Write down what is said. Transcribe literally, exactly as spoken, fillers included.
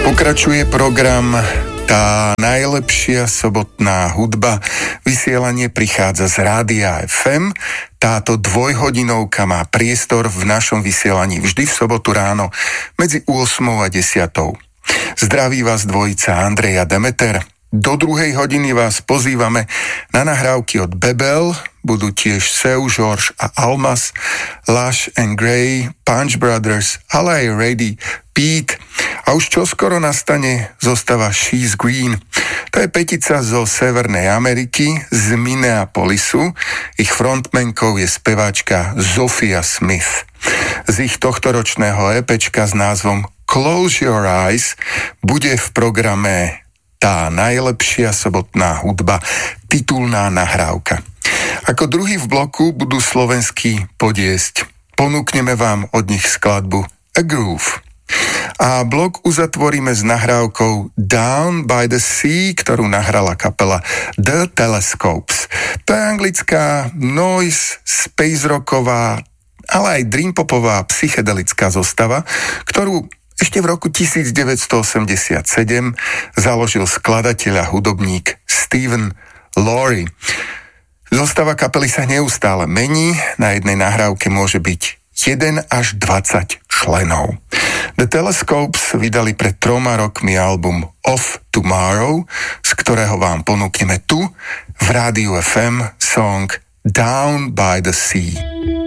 Pokračuje program Tá najlepšia sobotná hudba. Vysielanie prichádza z Rádia ef em. Táto dvojhodinovka má priestor v našom vysielaní vždy v sobotu ráno medzi ôsmou a desiatou. Zdraví vás dvojica Andrej a Demeter. Do druhej hodiny vás pozývame na nahrávky od Bebel, budú tiež Seu, George a Almas, Lush and Grey, Punch Brothers, ale aj Ready, Pete. A už čoskoro nastane zostava She's Green. To je petica zo Severnej Ameriky, z Minneapolisu. Ich frontmankou je speváčka Zofia Smith. Z ich tohtoročného EPčka s názvom Close Your Eyes bude v programe Tá najlepšia sobotná hudba, titulná nahrávka. Ako druhý v bloku budú slovenskí Podiesť. Ponúkneme vám od nich skladbu A Groove. A blok uzatvoríme s nahrávkou Down by the Sea, ktorú nahrala kapela The Telescopes. To je anglická noise, space rocková, ale aj dreampopová psychedelická zostava, ktorú ešte v roku devätnásťstoosemdesiatsedem založil skladateľ a hudobník Stephen Laurie. Zostava kapely sa neustále mení, na jednej nahrávke môže byť jeden až dvadsať členov. The Telescopes vydali pred troma rokmi album Of Tomorrow, z ktorého vám ponúkneme tu v Rádiu ef em song Down by the Sea.